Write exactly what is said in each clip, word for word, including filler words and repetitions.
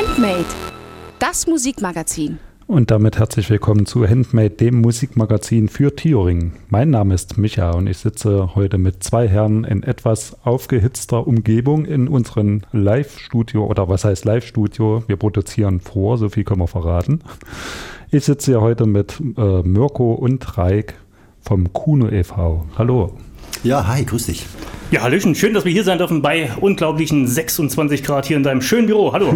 Handmade, das Musikmagazin. Und damit herzlich willkommen zu Handmade, dem Musikmagazin für Thüringen. Mein Name ist Micha und ich sitze heute mit zwei Herren in etwas aufgehitzter Umgebung in unserem Live-Studio, oder was heißt Live-Studio? Wir produzieren vor, so viel können wir verraten. Ich sitze hier heute mit äh, Mirko und Raik vom Kuno e V. Hallo. Ja, hi, grüß dich. Ja, hallöchen, schön, dass wir hier sein dürfen bei unglaublichen sechsundzwanzig Grad hier in deinem schönen Büro. Hallo.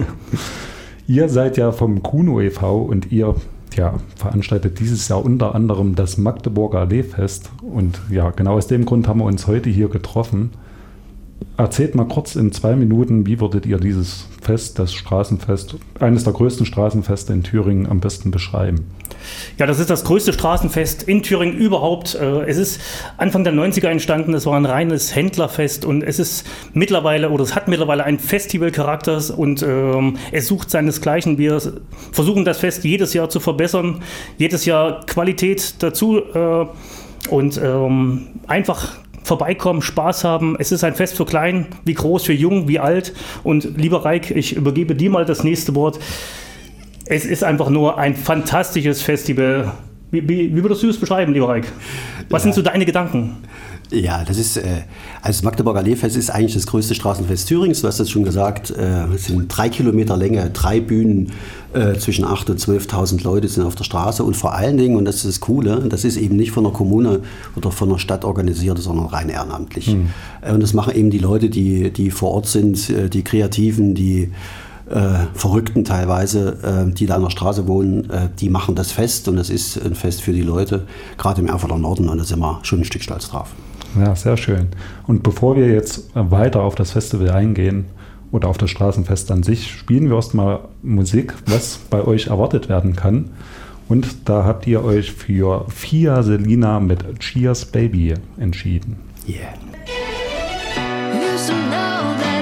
Ihr seid ja vom Kuno e V und ihr ja, veranstaltet dieses Jahr unter anderem das Magdeburger Alleefest. Und ja, genau aus dem Grund haben wir uns heute hier getroffen. Erzählt mal kurz in zwei Minuten, wie würdet ihr dieses Fest, das Straßenfest, eines der größten Straßenfeste in Thüringen am besten beschreiben? Ja, das ist das größte Straßenfest in Thüringen überhaupt. Es ist Anfang der neunziger entstanden, es war ein reines Händlerfest und es ist mittlerweile, oder es hat mittlerweile einen Festivalcharakter und ähm, es sucht seinesgleichen. Wir versuchen das Fest jedes Jahr zu verbessern, jedes Jahr Qualität dazu äh, und ähm, einfach vorbeikommen, Spaß haben. Es ist ein Fest für klein, wie groß, für jung, wie alt. Und lieber Raik, ich übergebe dir mal das nächste Wort. Es ist einfach nur ein fantastisches Festival. Wie, wie, wie würdest du es beschreiben, lieber Raik? Was ja. sind so deine Gedanken? Ja, das ist, äh, also das Magdeburger Alleefest ist eigentlich das größte Straßenfest Thürings. Du hast es schon gesagt, äh, es sind drei Kilometer Länge, drei Bühnen, äh, zwischen acht und zwölftausend Leute sind auf der Straße. Und vor allen Dingen, und das ist das Coole, das ist eben nicht von der Kommune oder von der Stadt organisiert, sondern rein ehrenamtlich. Mhm. Äh, und das machen eben die Leute, die, die vor Ort sind, äh, die Kreativen, die Äh, Verrückten teilweise, äh, die da an der Straße wohnen, äh, die machen das Fest und das ist ein Fest für die Leute, gerade im Erfurter Norden, und da sind wir schon ein Stück stolz drauf. Ja, sehr schön. Und bevor wir jetzt weiter auf das Festival eingehen oder auf das Straßenfest an sich, spielen wir erstmal Musik, was bei euch erwartet werden kann. Und da habt ihr euch für Fia Selina mit Cheers Baby entschieden. Yeah. You should know that